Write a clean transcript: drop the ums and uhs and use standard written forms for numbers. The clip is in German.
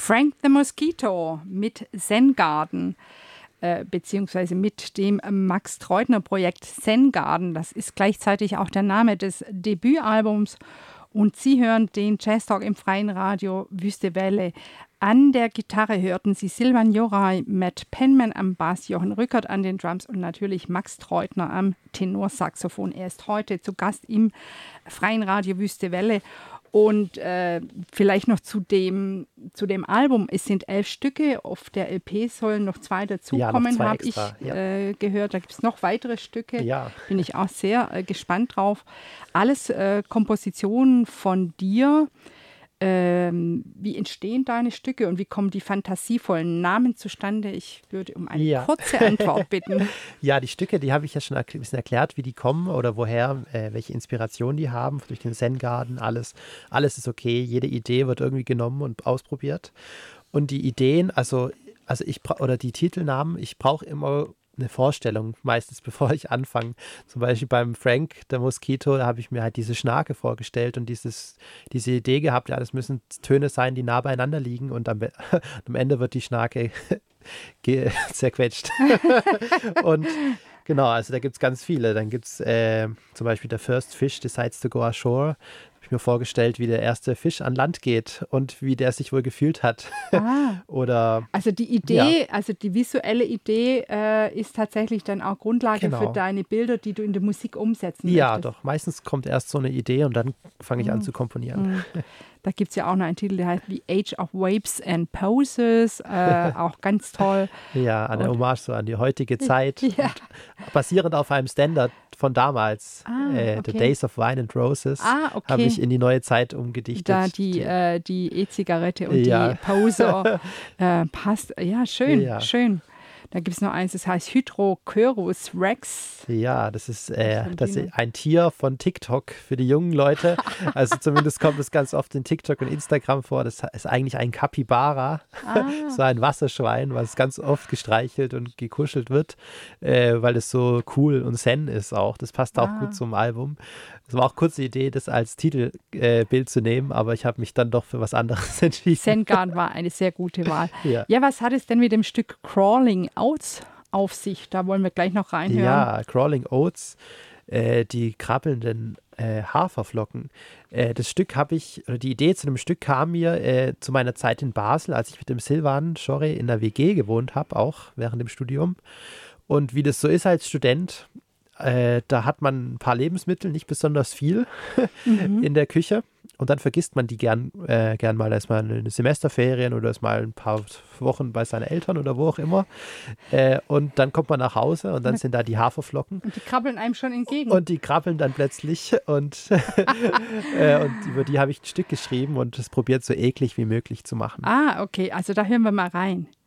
Frank the Mosquito mit Zen Garden, beziehungsweise mit dem Max Treutner Projekt Zen Garden. Das ist gleichzeitig auch der Name des Debütalbums. Und Sie hören den Jazz Talk im freien Radio Wüste Welle. An der Gitarre hörten Sie Silvan Joray, Matt Penman am Bass, Jochen Rückert an den Drums und natürlich Max Treutner am Tenorsaxophon. Er ist heute zu Gast im freien Radio Wüste Welle. Und vielleicht noch zu dem Album. Es sind 11 Stücke. Auf der LP sollen noch 2 dazukommen, habe ich gehört. Da gibt es noch weitere Stücke. Ja. Bin ich auch sehr gespannt drauf. Alles Kompositionen von dir. Wie entstehen deine Stücke und wie kommen die fantasievollen Namen zustande? Ich würde um eine kurze Antwort bitten. Ja, die Stücke, die habe ich ja schon ein bisschen erklärt, wie die kommen oder woher, welche Inspiration die haben, durch den Zen Garden, alles ist okay. Jede Idee wird irgendwie genommen und ausprobiert. Und die Ideen, also die Titelnamen, ich brauche immer eine Vorstellung, meistens bevor ich anfange. Zum Beispiel beim Frank, der Mosquito, da habe ich mir halt diese Schnarke vorgestellt und diese Idee gehabt, ja, das müssen Töne sein, die nah beieinander liegen und am Ende wird die Schnarke zerquetscht. Und genau, also da gibt es ganz viele. Dann gibt es zum Beispiel der First Fish Decides to Go Ashore. Mir vorgestellt, wie der erste Fisch an Land geht und wie der sich wohl gefühlt hat. Oder also die Idee, also die visuelle Idee ist tatsächlich dann auch Grundlage für deine Bilder, die du in der Musik umsetzen möchtest. Ja, doch. Meistens kommt erst so eine Idee und dann fange ich an zu komponieren. Da gibt es ja auch noch einen Titel, der heißt The Age of Vapes and Poses, auch ganz toll. Ja, eine Hommage so an die heutige Zeit. Basierend auf einem Standard von damals, The Days of Wine and Roses, habe ich in die neue Zeit umgedichtet. Da die E-Zigarette und die Pose passt. Ja, schön, schön. Da gibt es noch eins, das heißt Hydrochörus Rex. Ja, das ist ein Tier von TikTok für die jungen Leute. Also zumindest kommt es ganz oft in TikTok und Instagram vor. Das ist eigentlich ein Capybara, so ein Wasserschwein, was ganz oft gestreichelt und gekuschelt wird, weil es so cool und zen ist auch. Das passt auch gut zum Album. Es war auch kurz die Idee, das als Titelbild zu nehmen, aber ich habe mich dann doch für was anderes entschieden. Zen Garden war eine sehr gute Wahl. Ja, was hat es denn mit dem Stück Crawling Oats auf sich? Da wollen wir gleich noch reinhören. Ja, Crawling Oats, die krabbelnden Haferflocken. Die Idee zu dem Stück kam mir zu meiner Zeit in Basel, als ich mit dem Silvan Joray in der WG gewohnt habe, auch während dem Studium. Und wie das so ist als Student, da hat man ein paar Lebensmittel, nicht besonders viel in der Küche. Und dann vergisst man die gern mal. Da ist mal eine Semesterferien oder ist mal ein paar Wochen bei seinen Eltern oder wo auch immer. Und dann kommt man nach Hause und dann sind da die Haferflocken. Und die krabbeln einem schon entgegen. Und die krabbeln dann plötzlich. Und über die habe ich ein Stück geschrieben und es probiert so eklig wie möglich zu machen. Okay. Also da hören wir mal rein.